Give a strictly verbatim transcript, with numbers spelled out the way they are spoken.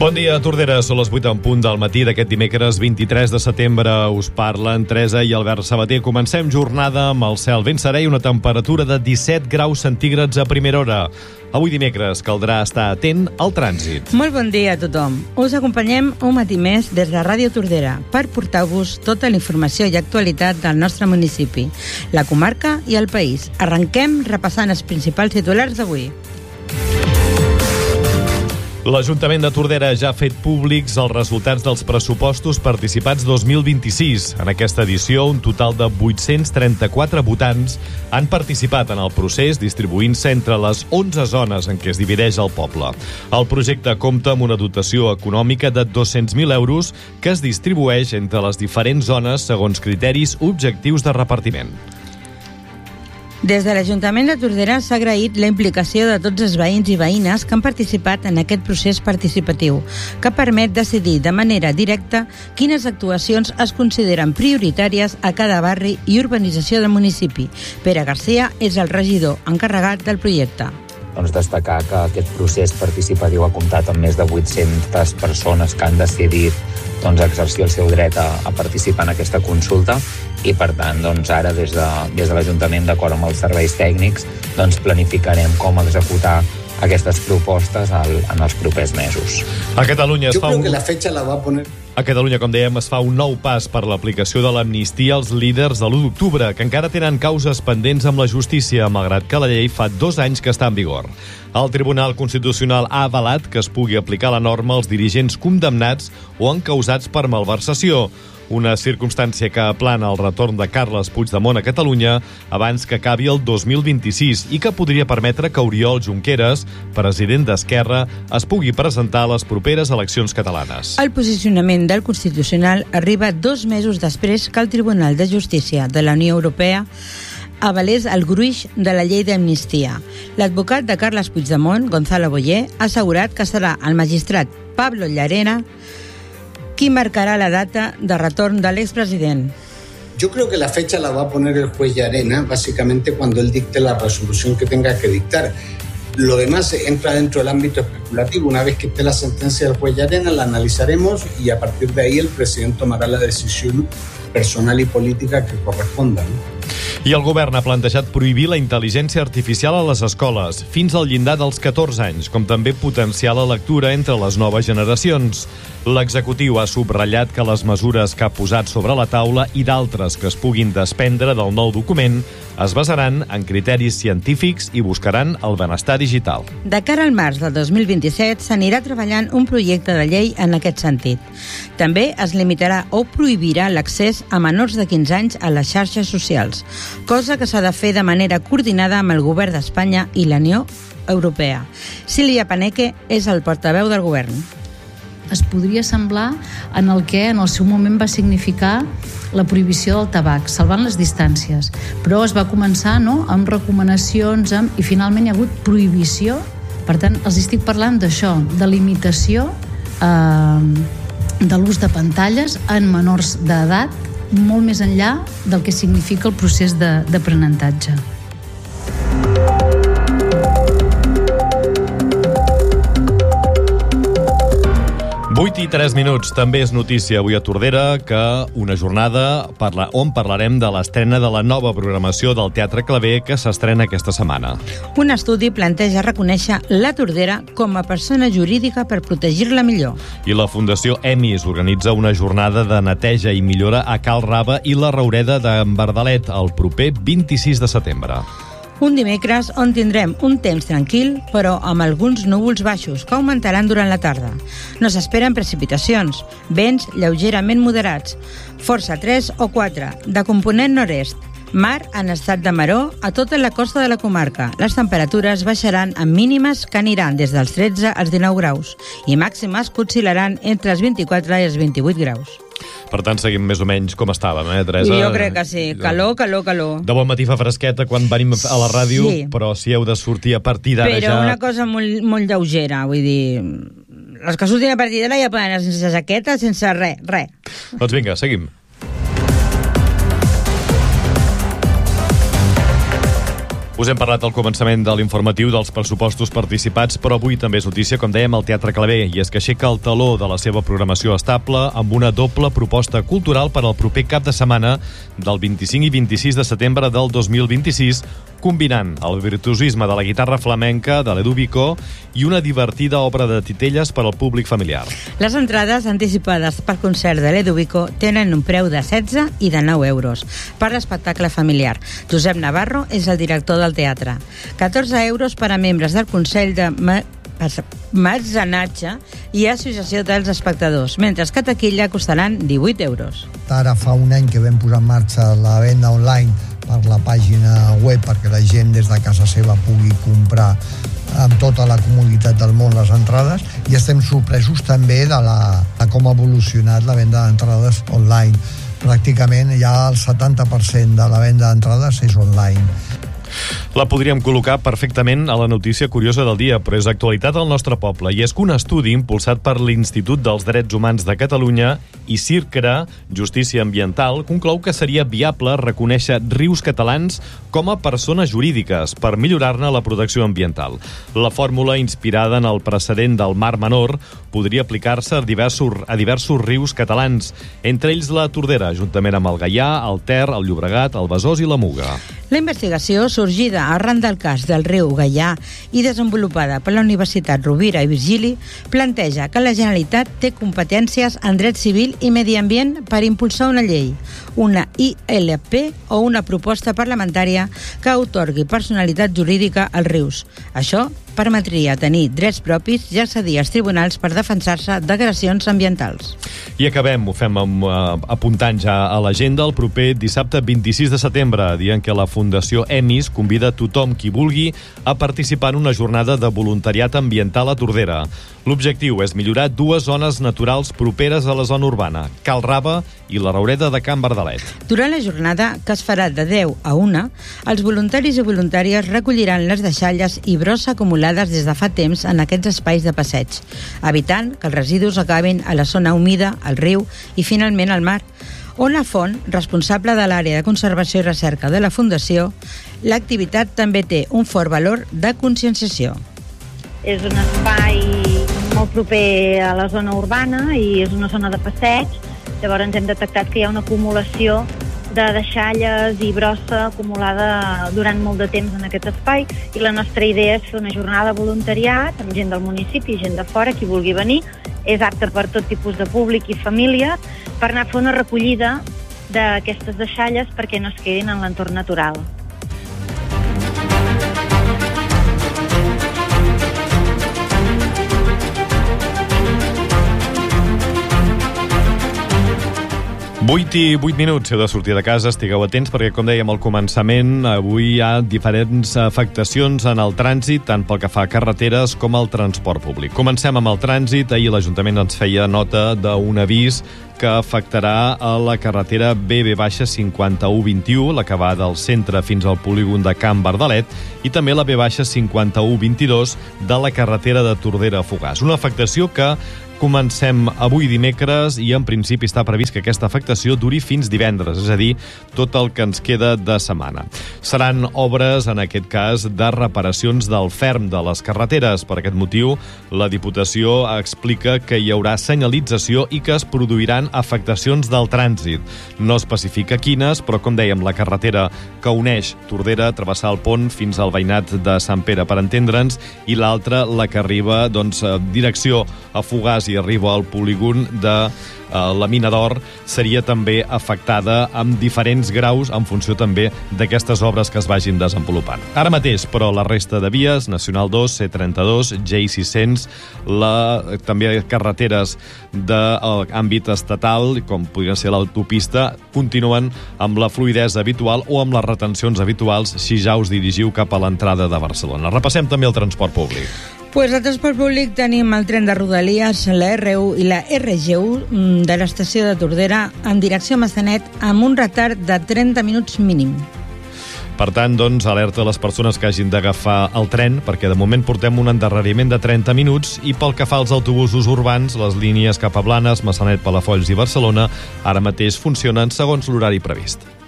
Bon dia, Tordera. Són les vuit en punt del matí d'aquest dimecres vint-i-tres de setembre. Us parlen Teresa i Albert Sabater. Comencem jornada amb el cel ben serè i una temperatura de disset graus centígrads a primera hora. Avui dimecres caldrà estar atent al trànsit. Molt bon dia a tothom. Us acompanyem un matí més des de Ràdio Tordera per portar-vos tota la informació i actualitat del nostre municipi, la comarca i el país. Arrenquem repassant els principals titulars d'avui. L'Ajuntament de Tordera ja ha fet públics els resultats dels pressupostos participats dos mil vint-i-sis. En aquesta edició, un total de vuit-cents trenta-quatre votants han participat en el procés, distribuint-se entre les onze zones en què es divideix el poble. El projecte compta amb una dotació econòmica de dos-cents mil euros que es distribueix entre les diferents zones segons criteris objectius de repartiment. Des de l'Ajuntament de Tordera s'ha agraït la implicació de tots els veïns i veïnes que han participat en aquest procés participatiu, que permet decidir de manera directa quines actuacions es consideren prioritàries a cada barri i urbanització del municipi. Pere Garcia és el regidor encarregat del projecte. Doncs destacar que aquest procés participatiu ha comptat amb més de vuit-centes persones que han decidit doncs, exercir el seu dret a, a participar en aquesta consulta i, per tant, doncs, ara des de, des de l'Ajuntament, d'acord amb els serveis tècnics, doncs, planificarem com executar aquestes propostes al, en els propers mesos. A Catalunya es Yo fa creo un... que la fecha la va a poner... A Catalunya, com dèiem, es fa un nou pas per l'aplicació de l'amnistia als líders de l'u d'octubre, que encara tenen causes pendents amb la justícia, malgrat que la llei fa dos anys que està en vigor. El Tribunal Constitucional ha avalat que es pugui aplicar la norma als dirigents condemnats o encausats per malversació, una circumstància que aplana el retorn de Carles Puigdemont a Catalunya abans que acabi el dos mil vint-i-sis i que podria permetre que Oriol Junqueras, president d'Esquerra, es pugui presentar a les properes eleccions catalanes. El posicionament del Constitucional arriba dos mesos després que el Tribunal de Justícia de la Unió Europea avalés el gruix de la llei d'amnistia. L'advocat de Carles Puigdemont, Gonzalo Boyer, ha assegurat que serà el magistrat Pablo Llarena qui marcarà la data de retorn de l'expresident. Yo creo que la fecha la va a poner el juez Llarena, básicamente cuando él dicte la resolución que tenga que dictar. Lo demás entra dentro del ámbito especulativo. Una vez que esté la sentencia del juez Llarena, la analizaremos y a partir de ahí el presidente tomará la decisión personal i política que corresponda, no? I el govern ha plantejat prohibir la intel·ligència artificial a les escoles fins al llindar dels catorze anys, com també potenciar la lectura entre les noves generacions. L'executiu ha subratllat que les mesures que ha posat sobre la taula i d'altres que es puguin desprendre del nou document es basaran en criteris científics i buscaran el benestar digital. De cara al març del dos mil vint-i-set s'anirà treballant un projecte de llei en aquest sentit. També es limitarà o prohibirà l'accés a menors de quinze anys a les xarxes socials, cosa que s'ha de fer de manera coordinada amb el govern d'Espanya i la Unió Europea. Sílvia Paneque és el portaveu del govern. Es podria semblar en el que en el seu moment va significar la prohibició del tabac, salvant les distàncies. Però es va començar, no?, amb recomanacions amb, i finalment hi ha hagut prohibició. Per tant, els estic parlant d'això, de limitació eh, de l'ús de pantalles en menors d'edat, molt més enllà del que significa el procés de, d'aprenentatge. vuit i tres minuts. També és notícia avui a Tordera que una jornada parla, on parlarem de l'estrena de la nova programació del Teatre Claver que s'estrena aquesta setmana. Un estudi planteja reconèixer la Tordera com a persona jurídica per protegir-la millor. I la Fundació EMIS organitza una jornada de neteja i millora a Cal Rava i la Raureda d'en Verdalet el proper vint-i-sis de setembre. Un dimecres on tindrem un temps tranquil, però amb alguns núvols baixos que augmentaran durant la tarda. No s'esperen precipitacions, vents lleugerament moderats, força tres o quatre, de component nord-est, mar en estat de maror a tota la costa de la comarca. Les temperatures baixaran amb mínimes que aniran des dels tretze als dinou graus i màximes que oscil·laran entre els vint-i-quatre i els vint-i-vuit graus. Per tant, seguim més o menys com estàvem, eh, Teresa? Jo crec que sí. Calor, calor, calor. De bon matí fa fresqueta quan venim a la ràdio, sí. Però si heu de sortir a partir d'ara Però ja... una cosa molt, molt lleugera, vull dir... Les que surtin a partir d'ara ja poden anar sense jaqueta, sense res, res. Doncs vinga, seguim. Us hem parlat al començament de l'informatiu dels pressupostos participats, però avui també és notícia, com dèiem, el Teatre Claver, i és que aixeca el taló de la seva programació estable amb una doble proposta cultural per al proper cap de setmana del vint-i-cinc i vint-i-sis de setembre del dos mil vint-i-sis, combinant el virtuosisme de la guitarra flamenca de l'Edu Bicó i una divertida obra de titelles per al públic familiar. Les entrades anticipades pel concert de l'Edu Bicó tenen un preu de setze i de nou euros per l'espectacle familiar. Josep Navarro és el director del teatre. catorze euros per a membres del Consell de Mecenatge i Associació dels Espectadors, mentre que a taquilla costaran divuit euros. Ara fa un any que vam posar en marxa la venda online per la pàgina web perquè la gent des de casa seva pugui comprar amb tota la comoditat del món les entrades, i estem sorpresos també de, la, de com ha evolucionat la venda d'entrades online. Pràcticament ja el setanta per cent de la venda d'entrades és online. La podríem col·locar perfectament a la notícia curiosa del dia, però és actualitat al nostre poble, i és que un estudi impulsat per l'Institut dels Drets Humans de Catalunya i CIRCRA, Justícia Ambiental, conclou que seria viable reconèixer rius catalans com a persones jurídiques per millorar-ne la protecció ambiental. La fórmula, inspirada en el precedent del Mar Menor, podria aplicar-se a diversos, a diversos rius catalans, entre ells la Tordera, juntament amb el Gaià, el Ter, el Llobregat, el Besòs i la Muga. La investigació, sorgida arran del cas del riu Gaià i desenvolupada per la Universitat Rovira i Virgili, planteja que la Generalitat té competències en dret civil i medi ambient per impulsar una llei, una I L P o una proposta parlamentària que atorgui personalitat jurídica als rius. Això permetria tenir drets propis i accedir als tribunals per defensar-se d'agressions ambientals. I acabem, ho fem amb, uh, apuntant ja a l'agenda, el proper dissabte vint-i-sis de setembre, dient que la Fundació EMIS convida a tothom qui vulgui a participar en una jornada de voluntariat ambiental a Tordera. L'objectiu és millorar dues zones naturals properes a la zona urbana, Cal Raba i la Raureda de Can Bardalet. Durant la jornada, que es farà de deu a una, els voluntaris i voluntàries recolliran les deixalles i brossa acumulades des de fa temps en aquests espais de passeig, evitant que els residus acabin a la zona humida, al riu i finalment al mar. Ona Font, responsable de l'àrea de conservació i recerca de la Fundació, l'activitat també té un fort valor de conscienciació. És un espai molt proper a la zona urbana i és una zona de passeig. Llavors hem detectat que hi ha una acumulació de deixalles i brossa acumulada durant molt de temps en aquest espai, i la nostra idea és fer una jornada de voluntariat amb gent del municipi, gent de fora, qui vulgui venir. És apte per tot tipus de públic i família, per anar a fer una recollida d'aquestes deixalles perquè no es quedin en l'entorn natural. vuit i vuit minuts, si heu de sortir de casa, estigueu atents perquè, com dèiem al començament, avui hi ha diferents afectacions en el trànsit, tant pel que fa a carreteres com al transport públic. Comencem amb el trànsit. Ahir l'Ajuntament ens feia nota d'un avís que afectarà a la carretera B B cinquanta-u vint-i-u, la que va del centre fins al polígon de Can Bardalet, i també la B cinquanta-u vint-i-dos de la carretera de Tordera a Fogars. Una afectació que comencem avui dimecres i en principi està previst que aquesta afectació duri fins divendres, és a dir, tot el que ens queda de setmana. Seran obres, en aquest cas, de reparacions del ferm de les carreteres. Per aquest motiu, la Diputació explica que hi haurà senyalització i que es produiran afectacions del trànsit. No especifica quines, però, com dèiem, la carretera que uneix Tordera, travessar el pont fins al veïnat de Sant Pere, per entendre'ns, i l'altra, la que arriba, doncs, direcció a Fogars i arriba al polígon de eh, la Mina d'Or, seria també afectada amb diferents graus en funció també d'aquestes obres que es vagin desenvolupant. Ara mateix, però, la resta de vies, Nacional dos, C trenta-dos, G sis cents, la, també carreteres d'àmbit estatal, com podrien ser l'autopista, continuen amb la fluïdesa habitual o amb les retencions habituals si ja us dirigiu cap a l'entrada de Barcelona. Repassem també el transport públic. Pues al transport públic tenim el tren de Rodalies, la R u i la R G u de l'estació de Tordera en direcció a Massanet amb un retard de trenta minuts mínim. Per tant, doncs, alerta a les persones que hagin d'agafar el tren, perquè de moment portem un endarreriment de trenta minuts, i pel que fa als autobusos urbans, les línies cap a Blanes, Massanet, Palafolls i Barcelona ara mateix funcionen segons l'horari previst.